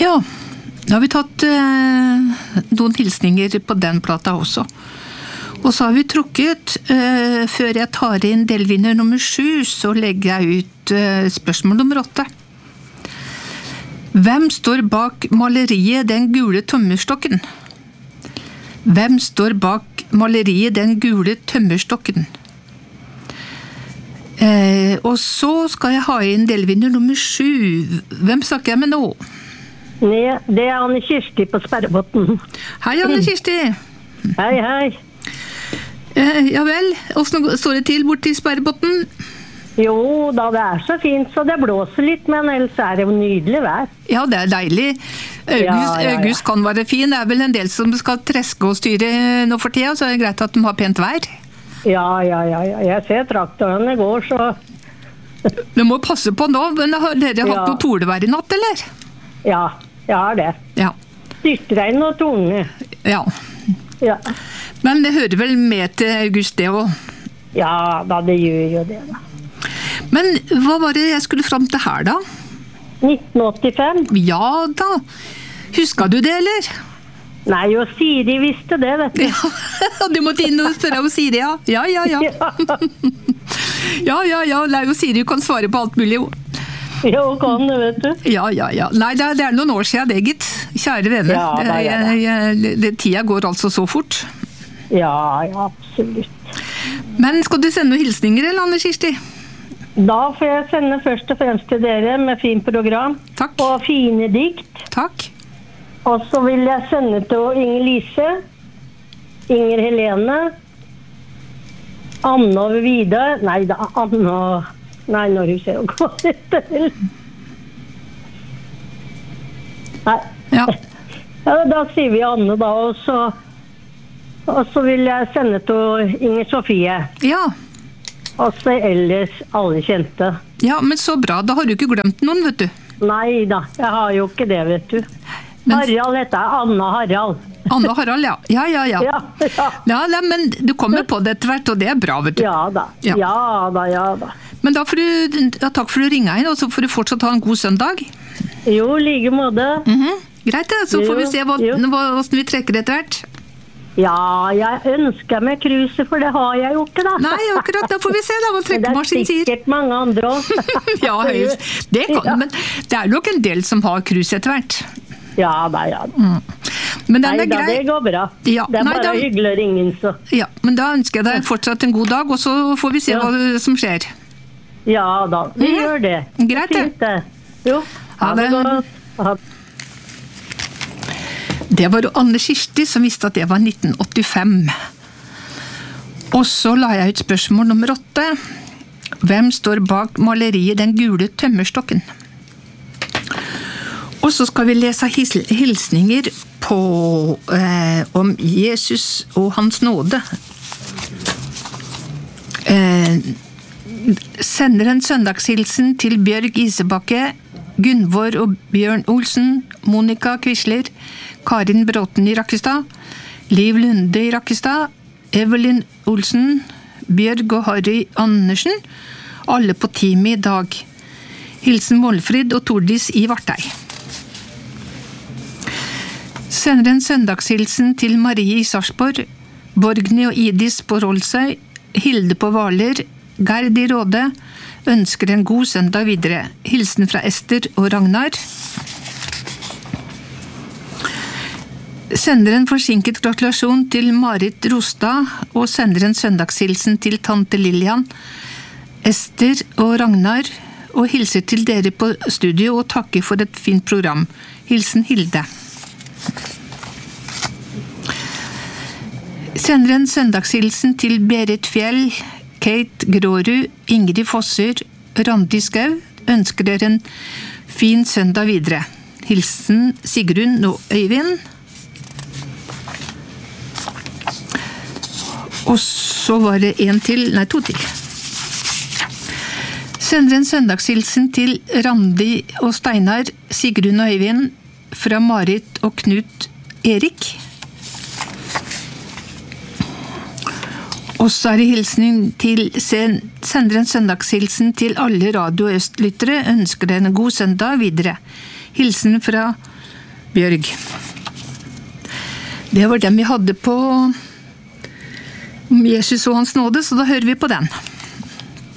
Ja, da har vi tatt noen hilsninger på den plata også. Og så har vi trukket, før jeg tar inn delvinner nummer 7, så legger jeg ut spørsmål nummer 8. Hvem står bak maleriet Den gule tømmerstokken? Hvem står bak maleriet Den gule tømmerstokken? Og så skal jeg ha inn delvinner nummer 7. Hvem snakker jeg med nå? Nei, det Anne Kirsti på Sperrebotn. Hei, Anne Kirsti. Hei, hei. Ja vel, hvordan står det til borte i Sperrebotn? Jo, da det så fint, så det blåser litt, men ellers det jo nydelig vær. Ja, det deilig. August kan være fin. Det vel en del som skal treske og styre nå for tida, så det greit at de har pent vær. Ja. Jeg ser traktorene går, så... Du må passe på nå, men har dere hatt noe tornevær i natt, eller? Ja, jeg har det. Ja. Styrtregn og torne. Ja. Ja. Men det hører vel med til August det også? Ja, da det gjør jo det da. Men hva var det jeg skulle fram til her da? 1985. Ja da. Husker du det, eller? Nei, jo Siri visste det, vet du. Ja, du måtte inn og spørre om Siri, ja. Ja. Ja, det jo Siri kan svare på alt mulig, jo. Jo, kan det, vet du. Ja. Nei, det noen år siden det, gitt. Kjære venner. Tida går altså så fort. Ja, absolutt. Men skal du sende noen hilsninger, eller Anne Kirsti? Da får jeg sende først og fremst til dere med fin program. Takk. Og fine dikt. Takk. Og så vil jeg sende til Inger Lise, Inger Helene, Anna og Vidar. Nei, Anna... Nei, når hun ser å gå etter. Nei. Ja. Ja, da sier vi Anne da, og så vil jeg sende til Inger Sofie. Ja. Og så ellers alle kjente. Ja, men så bra. Da har du ikke glemt noen, vet du. Nei da, jeg har jo ikke det, vet du. Harald heter jeg, Anna Harald. Anna og Harald, ja. Ja. Ja, men du kommer på det etter hvert, og det bra, vet du. Ja da. Men da får du, takk for at du ringer inn, og så får du fortsatt ha en god søndag. Jo, like måte. Greit det, så får vi se hvordan vi trekker det etter hvert. Ja, jeg ønsker meg cruise, for det har jeg jo ikke da. Nei, akkurat, da får vi se da, hva trekkemaskinen sier. Det sikkert mange andre også. Ja, det kan, men det nok en del som har cruise etter hvert. Ja. Men den Nei, grei. det går bra. Ja, det bare hyggelig å ringe inn, så. Ja, men da ønsker jeg deg fortsatt en god dag, og så får vi se hva som skjer. Ja da, vi gjør det. Greit det. Fint det. Jo, ha det godt. Det var Anne Kirsti som visste at det var 1985. Og så la jeg ut spørsmål nummer 8. Hvem står bak maleriet Den gule tømmerstokken? Og så skal vi lese hilsninger om Jesus og hans nåde. Sender en søndagshilsen til Bjørg Isebakke, Gunvor og Bjørn Olsen, Monika Quisler, Karin Bråten i Rakkestad, Liv Lunde i Rakkestad, Evelyn Olsen, Bjørg og Harry Andersen, alle på teamet i dag. Hilsen Målfrid og Tordis i Vartei. Sender en søndagshilsen til Marie i Sarsborg, Borgny og Idis på Rolsøy, Hilde på Hvaler, Gerd i Råde, ønsker en god søndag videre. Hilsen fra Ester og Ragnar. Sender en forsinket gratulasjon til Marit Rostad, og sender en søndagshilsen til tante Lilian, Ester og Ragnar, og hilser til dere på studio og takker for et fint program. Hilsen Hilde. Sender en søndagshilsen til Berit Fjell, Kate Grårud, Ingrid Fosser, Randi Skau, ønsker dere en fin søndag videre. Hilsen Sigrun og Øyvind. Og så var det to til. Sender en søndagshilsen til Randi og Steinar, Sigrun og Øyvind, fra Marit og Knut Erik. Og så det hilsning til, sender en søndagshilsen til alle Radio Øst-lyttere, ønsker dere en god søndag videre. Hilsen fra Bjørg. Det var den vi hadde på om Jesus og hans nåde, så da hører vi på den.